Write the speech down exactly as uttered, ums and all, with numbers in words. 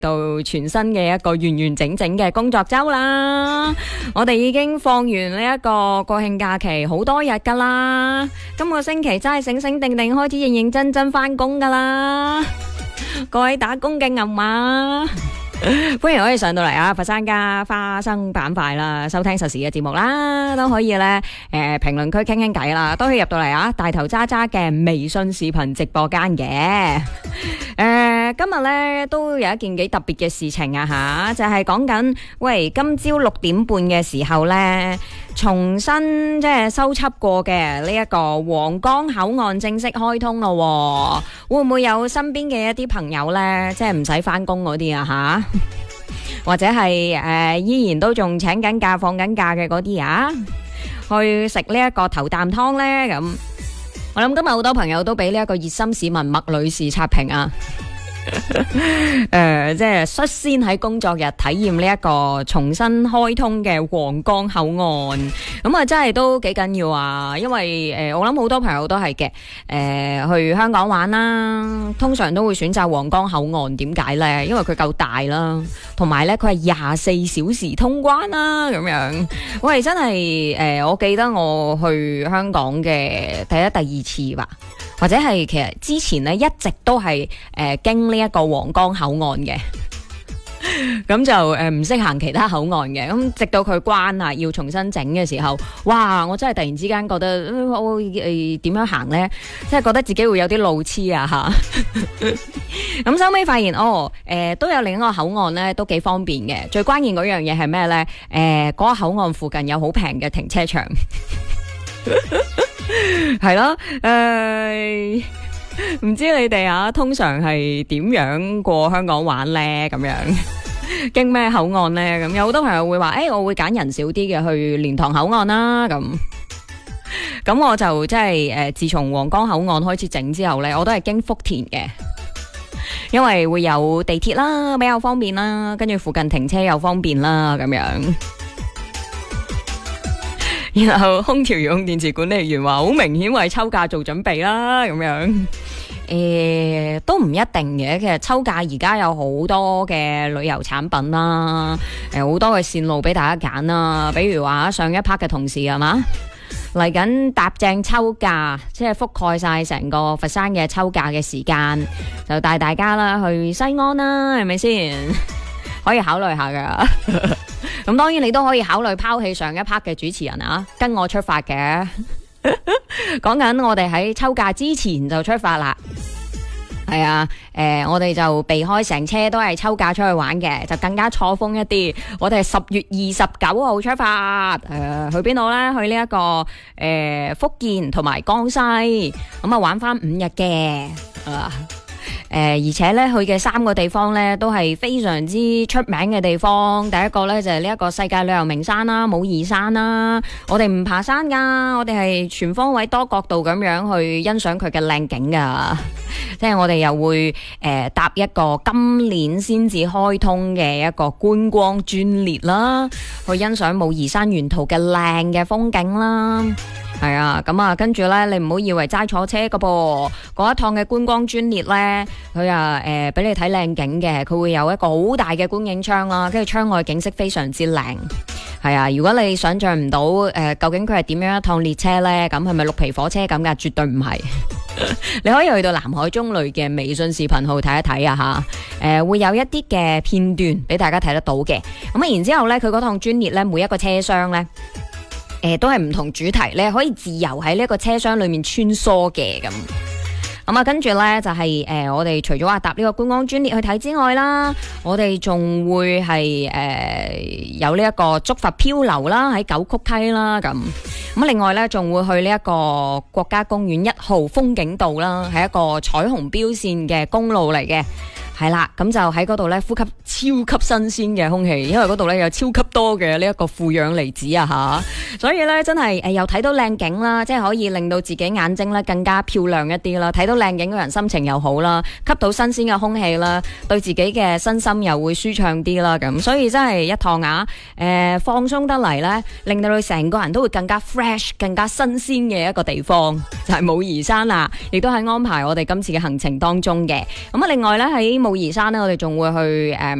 到全新嘅一個完完整整嘅工作周啦。我哋已經放完呢一個國慶假期好多日噶啦，今個星期真係醒醒定定開始認認真真翻工噶啦，各位打工嘅牛馬。歡迎可以上到嚟啊！佛山家花生板塊啦，收聽實時嘅節目啦，都可以咧誒評論區傾傾偈啦，都可以入到嚟啊！大頭渣渣嘅微信視頻直播間嘅誒、呃，今日咧都有一件幾特別嘅事情啊吓，就係講緊喂，今朝六點半嘅時候咧，重新即係修葺過嘅呢一個皇崗口岸正式開通咯，會唔會有身邊嘅一啲朋友咧，即係唔使翻工嗰啲啊吓？或者係誒、呃、依然都仲請緊假放緊假嘅嗰啲啊，去食呢一個頭啖湯呢？咁我諗今日好多朋友都俾呢一個熱心市民麥女士刷屏啊！誒、呃，即係率先喺工作日體驗呢一個重新開通嘅皇崗口岸，咁啊真係都幾緊要啊！因為誒、呃，我諗好多朋友都係嘅，誒、呃，去香港玩啦，通常都會選擇皇崗口岸，點解呢？因為佢夠大啦，同埋呢，佢係廿四小時通關啦，咁樣。喂，真係誒、呃，我記得我去香港嘅第一、第二次吧。或者係其實之前咧一直都係誒、呃、經呢一個皇崗口岸嘅，咁就誒唔識行其他口岸嘅，咁直到佢關啊要重新整嘅時候，哇！我真係突然之間覺得、呃、我誒點、呃、樣行呢？即係覺得自己會有啲路痴啊吓。咁收尾發現哦，誒、呃、都有另一個口岸咧，都幾方便嘅。最關鍵嗰樣嘢係咩呢？誒、呃，嗰、那個口岸附近有好平嘅停車場。係咯，誒、呃，唔知你哋啊，通常係點樣過香港玩呢？咁樣經咩口岸呢？咁有好多朋友會話，誒、欸，我會揀人少啲嘅去蓮塘口岸啦。咁咁我就即係誒，自從皇崗口岸開始整之後呢，我都係經福田嘅，因為會有地鐵啦，比較方便啦，跟住附近停車又方便啦，咁樣。然後空調用電池管理員話好明顯為抽價做準備啦，咁樣誒、欸、都唔一定嘅。其實抽價而家有好多嘅旅遊產品啦，誒好多嘅線路俾大家揀啦。比如話上一 part 嘅同事係嘛嚟緊搭正抽價，即係覆蓋晒成個佛山嘅抽價嘅時間，就帶大家啦去西安啦，係咪先？可以考慮下噶。咁當然你都可以考慮拋棄上一 part 嘅主持人啊，跟我出發嘅。講緊我哋喺抽價之前就出發啦。係啊，誒、呃，我哋就避開成車都係抽價出去玩嘅，就更加錯峰一啲。我哋係十月二十九號出發，誒、呃，去邊度呢？去呢、這、一個誒、呃、福建同埋江西，咁啊玩翻五日嘅。啊誒、呃，而且咧，去嘅三個地方咧，都係非常之出名嘅地方。第一個咧就係呢一個世界旅遊名山啦，武夷山啦。我哋唔爬山噶，我哋係全方位多角度咁樣去欣賞佢嘅靚景噶。即係我哋又會誒、呃、搭一個今年先至開通嘅一個觀光專列啦，去欣賞武夷山沿途嘅靚嘅風景啦。係啊，咁啊，跟住咧，你唔好以為齋坐車噶噃，嗰一趟嘅觀光專列咧，佢啊誒俾你睇靚景嘅，佢會有一個好大嘅觀景窗啦，跟住窗外景色非常之靚。係啊，如果你想象唔到誒、呃，究竟佢係點樣一趟列車咧，咁係咪綠皮火車咁噶？絕對唔係。你可以去到南海中旅嘅微信視頻號睇一睇啊吓，誒、呃、會有一啲嘅片段俾大家睇得到嘅。咁啊，然之後咧，佢嗰趟專列咧，每一個車廂咧。誒、呃，都係唔同主題咧，可以自由喺呢一個車廂裏面穿梭嘅咁。咁啊，跟住咧就係、是、誒、呃，我哋除咗話搭呢個觀光專列去睇之外啦，我哋仲會係誒、呃、有呢一個竹筏漂流啦，喺九曲溪啦咁。咁另外咧仲會去呢一個國家公園一號風景道啦，係一個彩虹標線嘅公路嚟嘅。係啦，咁就喺嗰度咧呼吸超級新鮮嘅空氣，因為嗰度咧有超級多嘅呢一個負氧離子啊吓，所以咧真係誒、呃、又睇到靚景啦，即係可以令到自己眼睛咧更加漂亮一啲啦，睇到靚景嘅人心情又好啦，吸到新鮮嘅空氣啦，對自己嘅身心又會舒暢啲啦，咁所以真係一趟啊，誒、呃、放鬆得嚟咧，令到你成個人都會更加 fresh、更加新鮮嘅一個地方，就係、是、武夷山啦，亦都係安排我哋今次嘅行程當中嘅。咁啊，另外咧喺武夷山咧，我哋仲會去誒。